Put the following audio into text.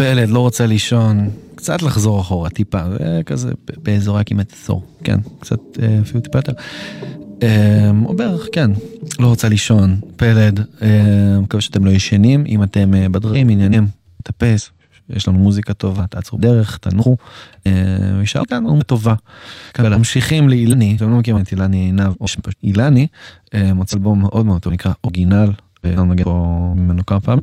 פלד, לא רוצה לישון, קצת לחזור אחורה, טיפה, וכזה באזור כמעט אזור, כן, קצת אפילו טיפה יותר. או בערך, כן, לא רוצה לישון, פלד, מקווה שאתם לא ישנים, אם אתם בדרכים, עניינים, תפס, יש לנו מוזיקה טובה, תעצרו דרך, תנוחו, וישאר כאן טובה. ממשיכים לאילני, אתם לא מכירים את אילני עינב, או אילני, מוצא אלבום מאוד מאוד טוב, נקרא אורגינל, ונגיד פה ממנו כמה פעמים.